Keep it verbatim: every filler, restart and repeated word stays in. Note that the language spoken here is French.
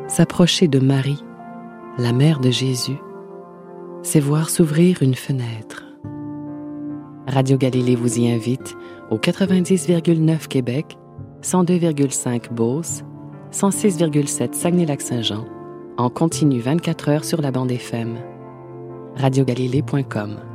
S'approcher de Marie, la mère de Jésus, c'est voir s'ouvrir une fenêtre. Radio Galilée vous y invite au quatre-vingt-dix virgule neuf Québec, cent deux virgule cinq Beauce, cent six virgule sept Saguenay-Lac-Saint-Jean, en continu vingt-quatre heures sur la bande F M. radio galilée point com